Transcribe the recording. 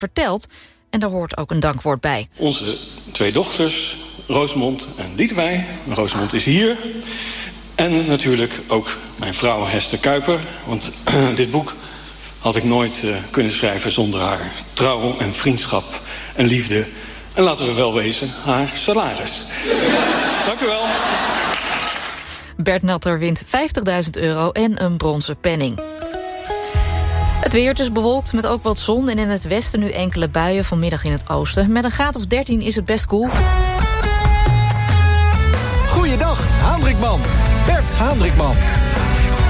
verteld. En daar hoort ook een dankwoord bij. Onze 2 dochters, Rosemond en Liedewij. Rosemond is hier. En natuurlijk ook mijn vrouw Hester Kuiper. Want dit boek had ik nooit kunnen schrijven zonder haar trouw en vriendschap en liefde. En laten we wel wezen, haar salaris. Dank u wel. Bert Natter wint €50.000 en een bronzen penning. Het weer, is bewolkt met ook wat zon en in het westen nu enkele buien, vanmiddag in het oosten. Met een graad of 13 is het best koel. Goeiedag, Hendrikman. Bert Hendrikman.